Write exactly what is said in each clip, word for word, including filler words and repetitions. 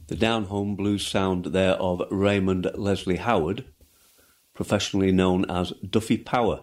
the down-home blues sound there of Raymond Leslie Howard, professionally known as Duffy Power.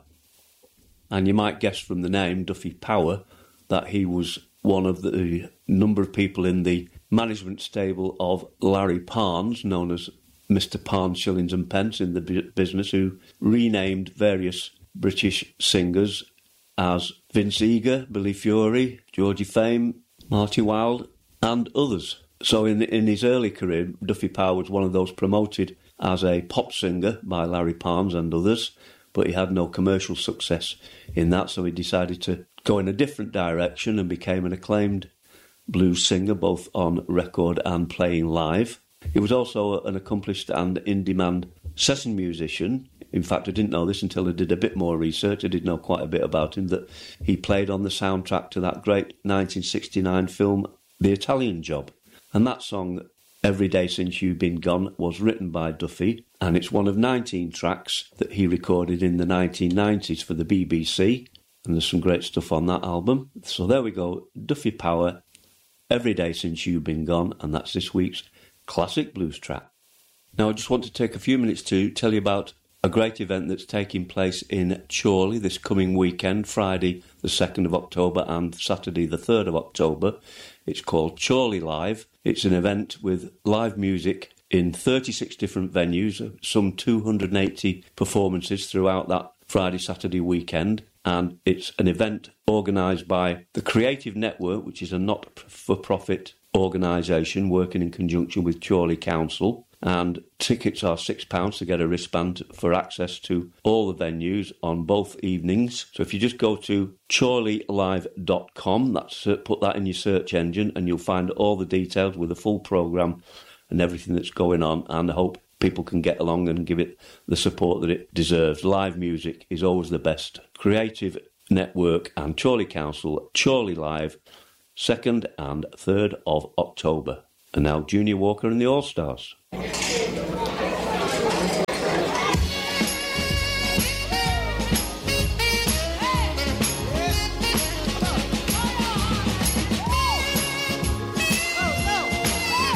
And you might guess from the name, Duffy Power, that he was one of the number of people in the management stable of Larry Parnes, known as Mister Parnes Shillings and Pence in the business, who renamed various British singers as Vince Eager, Billy Fury, Georgie Fame, Marty Wilde, and others. So in in his early career, Duffy Power was one of those promoted as a pop singer by Larry Parnes and others, but he had no commercial success in that, so he decided to go in a different direction and became an acclaimed blues singer, both on record and playing live. He was also an accomplished and in-demand session musician. In fact, I didn't know this until I did a bit more research. I did know quite a bit about him, that he played on the soundtrack to that great nineteen sixty-nine film, The Italian Job. And that song, Every Day Since You've Been Gone, was written by Duffy, and it's one of nineteen tracks that he recorded in the nineteen nineties for the B B C, and there's some great stuff on that album. So there we go, Duffy Power, Every Day Since You've Been Gone, and that's this week's classic blues track. Now I just want to take a few minutes to tell you about a great event that's taking place in Chorley this coming weekend, Friday the second of October and Saturday the third of October. It's called Chorley Live. It's an event with live music in thirty-six different venues, some two hundred eighty performances throughout that Friday, Saturday weekend. And it's an event organised by the Creative Network, which is a not-for-profit organisation working in conjunction with Chorley Council. And tickets are six pounds to get a wristband for access to all the venues on both evenings. So if you just go to chorley live dot com, that's put that in your search engine, and you'll find all the details with the full programme and everything that's going on. And I hope people can get along and give it the support that it deserves. Live music is always the best. Creative Network and Chorley Council, Chorley Live, second and third of October. And now Junior Walker and the All-Stars.